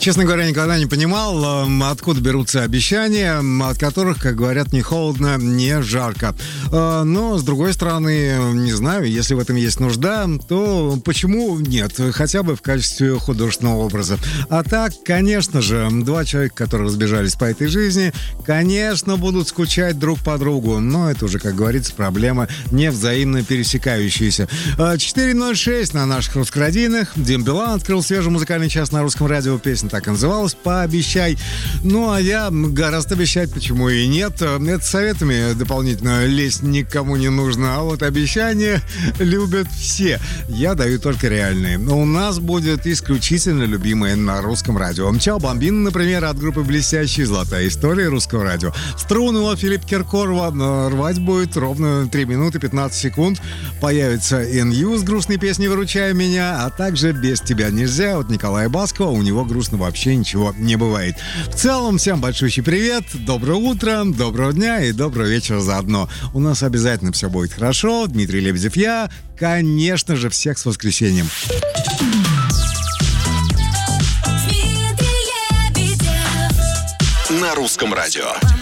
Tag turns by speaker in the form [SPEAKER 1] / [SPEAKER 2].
[SPEAKER 1] Честно говоря, никогда не понимал, откуда берутся обещания, от которых, как говорят, не холодно, не жарко. Но, с другой стороны, не знаю, если в этом есть нужда, то почему нет? Хотя бы в качестве художественного образа. А так, конечно же, два человека, которые разбежались по этой жизни, конечно, будут скучать друг по другу. Но это уже, как говорится, проблема не взаимно пересекающаяся. 4.06 на наших русскородийных. Дим Билан открыл свежий музыкальный час на русском радио. Песня так и называлась «Пообещай». Ну, а я гораздо обещать, почему и нет. Это советами дополнительно лезть никому не нужно. А вот обещания любят все. Я даю только реальные. Но у нас будет исключительно любимые на русском радио. «Чао, Бомбина», например, от группы «Блестящие», «Золотая история» русского радио. Струнного Филиппа Киркорова рвать будет ровно 3 минуты 15 секунд. Появится «НЮ» с грустной песней «Выручай меня», а также «Без тебя нельзя» от Николая Баскова. У него грустно вообще ничего не бывает. В целом, всем большущий привет, доброе утро, доброго дня и доброго вечера заодно. У нас обязательно все будет хорошо. Дмитрий Лебедев, я, конечно же, всех с воскресеньем.
[SPEAKER 2] На русском радио.